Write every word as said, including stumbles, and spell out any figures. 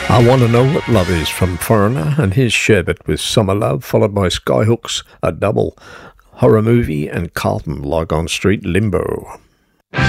I Want to Know What Love Is from Foreigner and his Sherbet with Summer Love, followed by Skyhook's A Double, Horror Movie, and Carlton, Lygon Street, Limbo.